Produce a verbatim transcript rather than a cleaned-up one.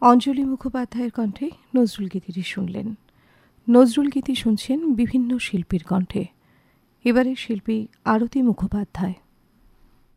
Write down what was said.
অঞ্জলি মুখোপাধ্যায়ের কণ্ঠে নজরুল গীতিটি শুনলেন। নজরুল গীতি শুনছেন বিভিন্ন শিল্পীর কণ্ঠে। এবারে শিল্পী আরতি মুখোপাধ্যায়।